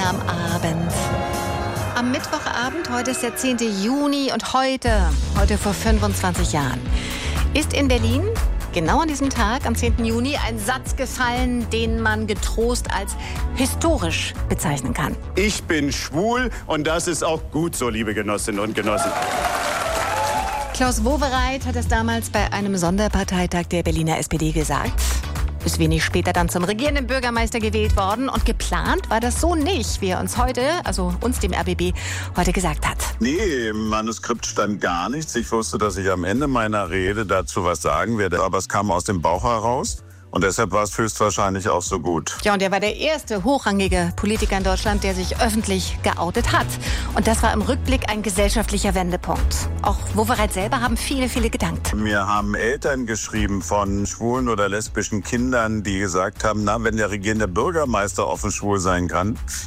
Berliner am Abend. Am Mittwochabend, heute ist der 10. Juni und heute vor 25 Jahren, ist in Berlin genau an diesem Tag, am 10. Juni, ein Satz gefallen, den man getrost als historisch bezeichnen kann. Ich bin schwul und das ist auch gut so, liebe Genossinnen und Genossen. Klaus Wowereit hat es damals bei einem Sonderparteitag der Berliner SPD gesagt. Ist wenig später dann zum regierenden Bürgermeister gewählt worden. Und geplant war das so nicht, wie er uns heute, also uns dem RBB, heute gesagt hat. Nee, im Manuskript stand gar nichts. Ich wusste, dass ich am Ende meiner Rede dazu was sagen werde. Aber es kam aus dem Bauch heraus. Und deshalb war es höchstwahrscheinlich auch so gut. Ja, und er war der erste hochrangige Politiker in Deutschland, der sich öffentlich geoutet hat. Und das war im Rückblick ein gesellschaftlicher Wendepunkt. Auch Wowereit selber haben viele gedankt. Mir haben Eltern geschrieben von schwulen oder lesbischen Kindern, die gesagt haben, na, wenn der regierende Bürgermeister offen schwul sein kann,